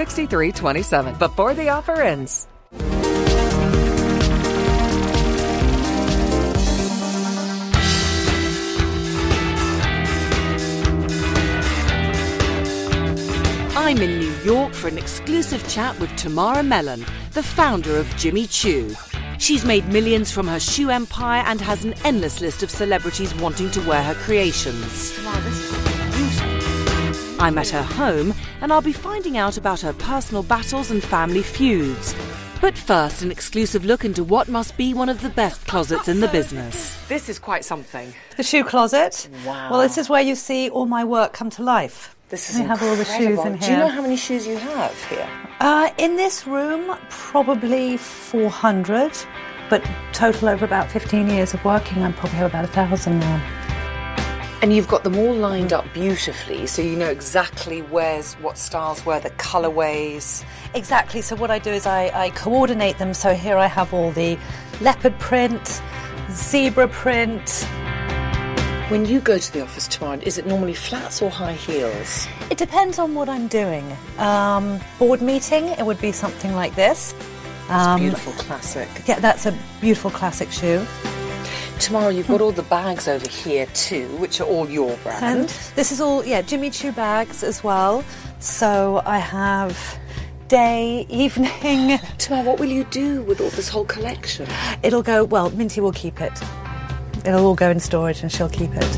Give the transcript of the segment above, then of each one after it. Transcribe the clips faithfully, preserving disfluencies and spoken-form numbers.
sixty-three twenty-seven before the offer ends. I'm in New York for an exclusive chat with Tamara Mellon, the founder of Jimmy Choo. She's made millions from her shoe empire and has an endless list of celebrities wanting to wear her creations. Wow, this is beautiful. I'm at her home and I'll be finding out about her personal battles and family feuds. But first, an exclusive look into what must be one of the best closets in the business. This is quite something. The shoe closet. Wow. Well, this is where you see all my work come to life. This is I have all the shoes in here. Do you know how many shoes you have here? Uh, in this room, probably four hundred, but total over about fifteen years of working, I probably have about a thousand now. And you've got them all lined up beautifully, so you know exactly where's what styles, where the colourways. Exactly. So what I do is I, I coordinate them. So here I have all the leopard print, zebra print. When you go to the office tomorrow, is it normally flats or high heels? It depends on what I'm doing. Um, board meeting, it would be something like this. It's Um, beautiful classic. Yeah, that's a beautiful classic shoe. Tomorrow you've got all the bags over here too, which are all your brand. And this is all, yeah, Jimmy Choo bags as well. So I have day, evening. Tomorrow, what will you do with all this whole collection? It'll go, well, Minty will keep it. It'll all go in storage and she'll keep it.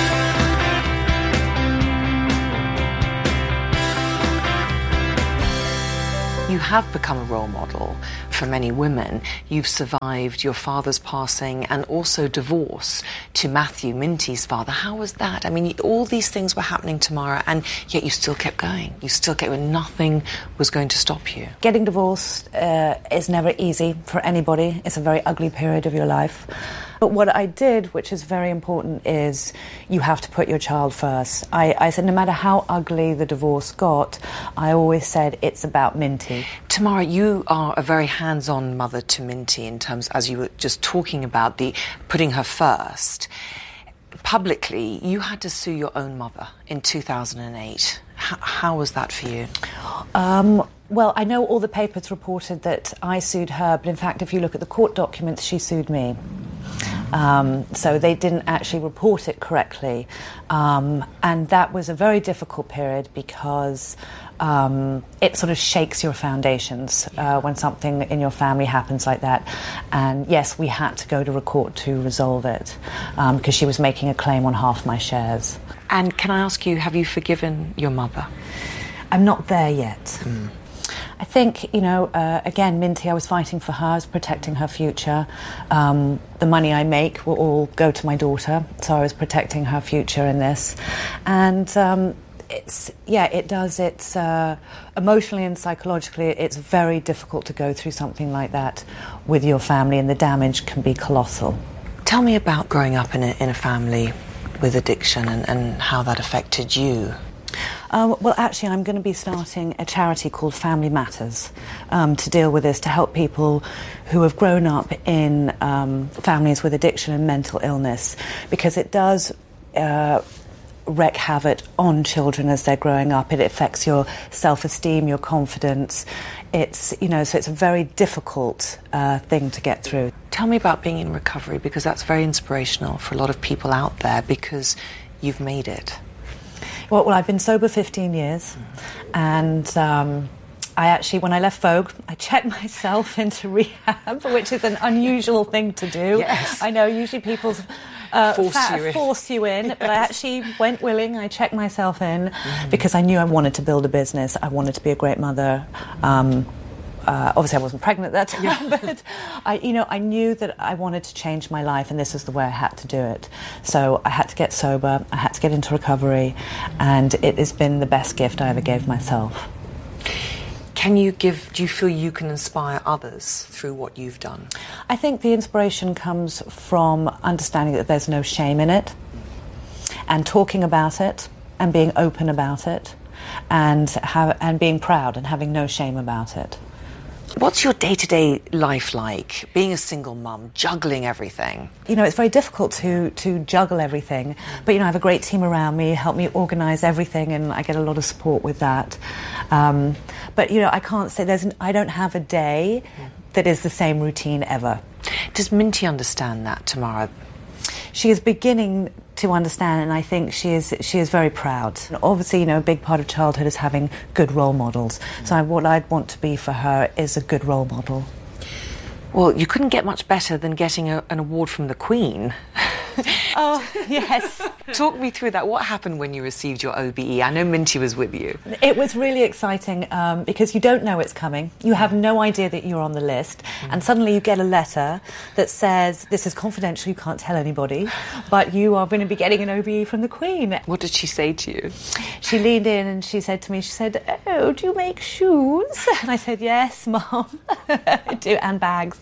You have become a role model for many women. You've survived your father's passing and also divorce to Matthew, Minty's father. How was that? I mean, all these things were happening tomorrow, and yet you still kept going. You still kept going. Nothing was going to stop you. Getting divorced uh, is never easy for anybody. It's a very ugly period of your life. But what I did, which is very important, is you have to put your child first. I, I said no matter how ugly the divorce got, I always said it's about Minty. Tamara, you are a very hands-on mother to Minty in terms, as you were just talking about, the putting her first. Publicly, you had to sue your own mother in two thousand eight. H- how was that for you? Um, well, I know all the papers reported that I sued her, but in fact, if you look at the court documents, she sued me. Um, so they didn't actually report it correctly. Um, and that was a very difficult period because um, it sort of shakes your foundations uh, when something in your family happens like that. And yes, we had to go to a court to resolve it um, because she was making a claim on half my shares. And can I ask you, have you forgiven your mother? I'm not there yet. Mm. I think, you know, uh, again, Minty, I was fighting for her, I was protecting her future. Um, the money I make will all go to my daughter, so I was protecting her future in this. And um, it's, yeah, it does, it's uh, emotionally and psychologically, it's very difficult to go through something like that with your family, and the damage can be colossal. Tell me about growing up in a, in a family with addiction and, and how that affected you. Um, well, actually, I'm going to be starting a charity called Family Matters um, to deal with this, to help people who have grown up in um, families with addiction and mental illness, because it does uh, wreak havoc on children as they're growing up. It affects your self-esteem, your confidence. It's, you know, so it's a very difficult uh, thing to get through. Tell me about being in recovery, because that's very inspirational for a lot of people out there, because you've made it. Well, well, I've been sober fifteen years, and um, I actually, when I left Vogue, I checked myself into rehab, which is an unusual thing to do. Yes. I know, usually people uh, force, fa- you in. force you in, Yes. but I actually went willing. I checked myself in mm. because I knew I wanted to build a business. I wanted to be a great mother. Um, Uh, obviously, I wasn't pregnant at that time, yeah. but I, you know, I knew that I wanted to change my life, and this is the way I had to do it. So I had to get sober, I had to get into recovery, and it has been the best gift I ever gave myself. Can you give, do you feel you can inspire others through what you've done? I think the inspiration comes from understanding that there's no shame in it, and talking about it, and being open about it, and have, and being proud and having no shame about it. What's your day-to-day life like, being a single mum, juggling everything? You know, it's very difficult to, to juggle everything, but, you know, I have a great team around me, help me organise everything, and I get a lot of support with that. Um, but, you know, I can't say there's an, I don't have a day that is the same routine ever. Does Minty understand that, Tamara? She is beginning to understand, and I think she is she is very proud. And obviously, you know, a big part of childhood is having good role models. So I, what I'd want to be for her is a good role model. Well, you couldn't get much better than getting a, an award from the Queen. Oh, yes. Talk me through that. What happened when you received your O B E? I know Minty was with you. It was really exciting um, because you don't know it's coming. You have no idea that you're on the list. Mm. And suddenly you get a letter that says, this is confidential, you can't tell anybody, but you are going to be getting an O B E from the Queen. What did she say to you? She leaned in and she said to me, she said, oh, do you make shoes? And I said, yes, Mum. I do, and bags.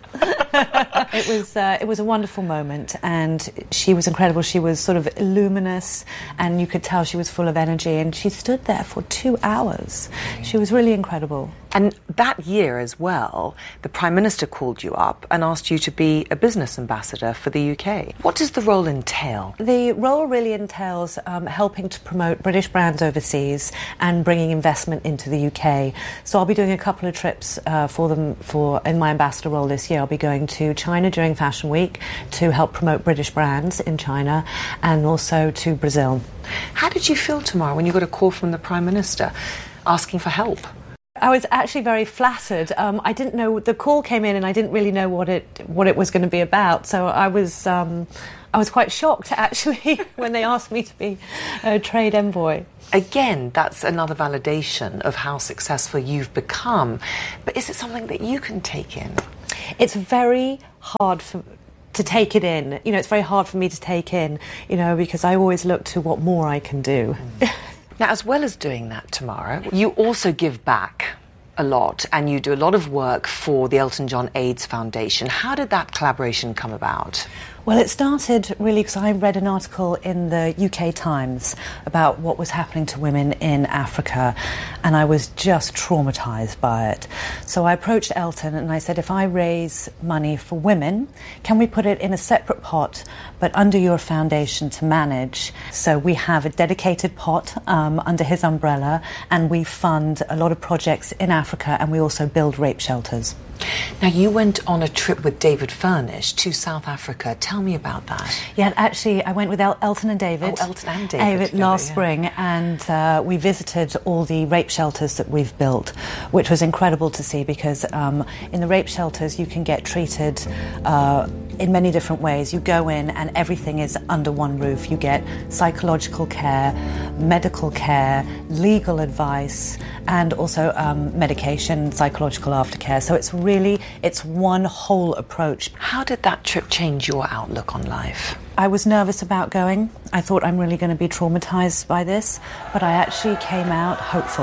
It was, uh, it was a wonderful moment, and she was incredible. She was sort of luminous, and you could tell she was full of energy, and she stood there for two hours. She was really incredible. And that year as well, the Prime Minister called you up and asked you to be a business ambassador for the U K. What does the role entail? The role really entails um, helping to promote British brands overseas and bringing investment into the U K. So I'll be doing a couple of trips uh, for them for in my ambassador role this year. I'll be going to China during Fashion Week to help promote British brands in China, and also to Brazil. How did you feel, Tamara, when you got a call from the Prime Minister asking for help? I was actually very flattered. Um, I didn't know, the call came in and I didn't really know what it what it was going to be about. So I was um, I was quite shocked actually when they asked me to be a trade envoy. Again, that's another validation of how successful you've become. But is it something that you can take in? It's very hard for to take it in. You know, it's very hard for me to take in, you know, because I always look to what more I can do. Mm. Now, as well as doing that, Tamara, you also give back a lot, and you do a lot of work for the Elton John AIDS Foundation. How did that collaboration come about? Well, it started really because I read an article in the U K Times about what was happening to women in Africa, and I was just traumatised by it. So I approached Elton and I said, if I raise money for women, can we put it in a separate pot, but under your foundation to manage? So we have a dedicated pot um, under his umbrella, and we fund a lot of projects in Africa, and we also build rape shelters. Now, you went on a trip with David Furnish to South Africa. Tell me about that. Yeah, actually, I went with El- Elton and David. Oh, Elton and David. David together, last yeah. spring, and uh, we visited all the rape shelters that we've built, which was incredible to see because um, in the rape shelters you can get treated uh, in many different ways. You go in and everything is under one roof. You get psychological care, medical care, legal advice, and also um, medication, psychological aftercare. So it's really, it's one whole approach. How did that trip change your outlook on life? I was nervous about going. I thought I'm really going to be traumatised by this, but I actually came out hopeful.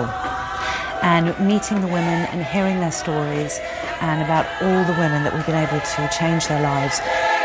And meeting the women and hearing their stories and about all the women that we've been able to change their lives.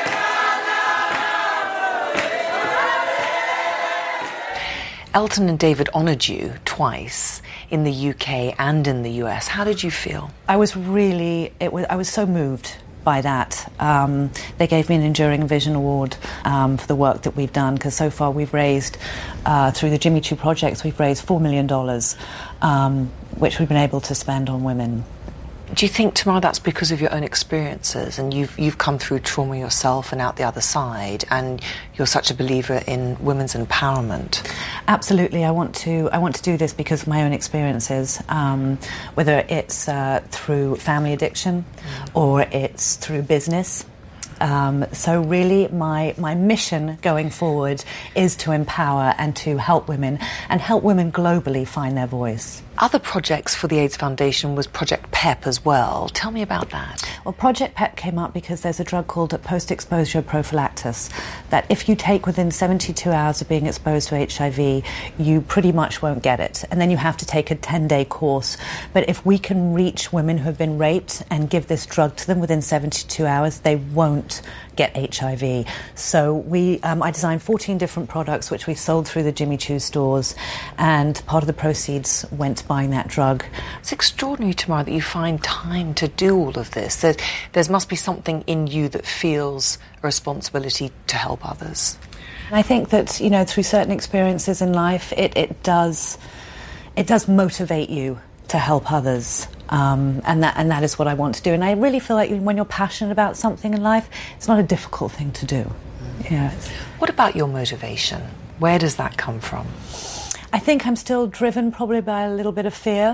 Elton and David honoured you twice in the U K and in the U S. How did you feel? I was really, it was, I was so moved by that. Um, they gave me an Enduring Vision Award um, for the work that we've done, because so far we've raised, uh, through the Jimmy Choo projects, we've raised four million dollars, um, which we've been able to spend on women. Do you think, Tamara, that's because of your own experiences, and you've you've come through trauma yourself and out the other side, and you're such a believer in women's empowerment? Absolutely, I want to. I want to do this because of my own experiences, um, whether it's uh, through family addiction mm. or it's through business. Um, so really my, my mission going forward is to empower and to help women and help women globally find their voice. Other projects for the AIDS Foundation was Project PEP as well. Tell me about that. Well, Project PEP came up because there's a drug called post-exposure prophylaxis that if you take within seventy-two hours of being exposed to H I V, you pretty much won't get it. And then you have to take a ten-day course. But if we can reach women who have been raped and give this drug to them within seventy-two hours, they won't don't get H I V. So we, um, I designed fourteen different products which we sold through the Jimmy Choo stores, and part of the proceeds went to buying that drug. It's extraordinary, Tamara, that you find time to do all of this. There there's must be something in you that feels a responsibility to help others. I think that, you know, through certain experiences in life, it, it does it does motivate you to help others, um, and that and that is what I want to do. And I really feel like when you're passionate about something in life, it's not a difficult thing to do. Mm. Yeah. What about your motivation? Where does that come from? I think I'm still driven probably by a little bit of fear.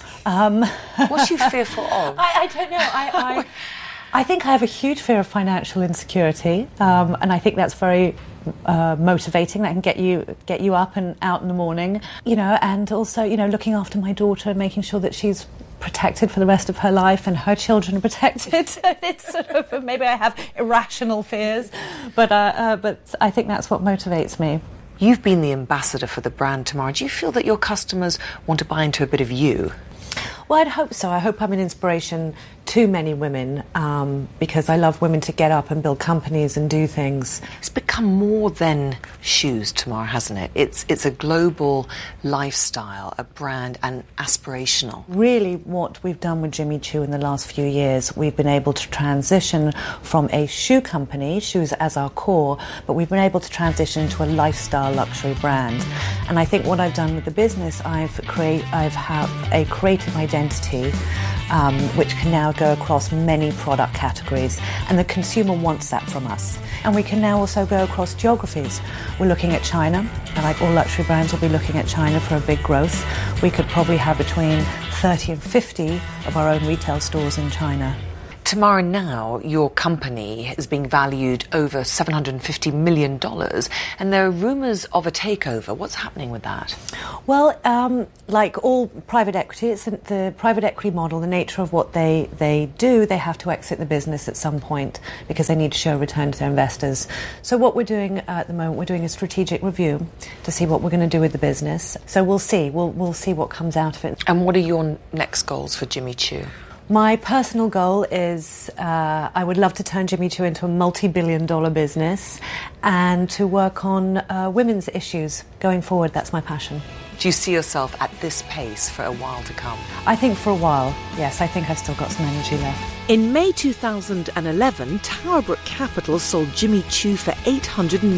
Um, What's you fearful of? I, I don't know. I, I I think I have a huge fear of financial insecurity, um, and I think that's very uh, motivating. That can get you get you up and out in the morning, you know. And also, you know, looking after my daughter and making sure that she's protected for the rest of her life and her children are protected. It's sort of, maybe I have irrational fears, but uh, uh, but I think that's what motivates me. You've been the ambassador for the brand, Tamara. Do you feel that your customers want to buy into a bit of you? Well, I'd hope so. I hope I'm an inspiration to many women, um, because I love women to get up and build companies and do things. It's become more than shoes, Tamara, hasn't it? It's it's a global lifestyle, a brand, and aspirational. Really, what we've done with Jimmy Choo in the last few years, we've been able to transition from a shoe company, shoes as our core, but we've been able to transition into a lifestyle luxury brand. And I think what I've done with the business, I've create, I've have a creative identity, um, which can now go across many product categories, and the consumer wants that from us. And we can now also go across geographies. We're looking at China, and like all luxury brands will be looking at China for a big growth. We could probably have between thirty and fifty of our own retail stores in China. Tamara, now your company is being valued over seven hundred fifty million dollars, and there are rumours of a takeover. What's happening with that? Well, um, like all private equity, it's the private equity model, the nature of what they, they do, they have to exit the business at some point because they need to show a return to their investors. So what we're doing at the moment, we're doing a strategic review to see what we're going to do with the business. So we'll see. We'll, we'll see what comes out of it. And what are your next goals for Jimmy Choo? My personal goal is uh, I would love to turn Jimmy Choo into a multi-billion dollar business and to work on uh, women's issues going forward. That's my passion. Do you see yourself at this pace for a while to come? I think for a while, yes. I think I've still got some energy left. In May two thousand eleven, Towerbrook Capital sold Jimmy Choo for eight hundred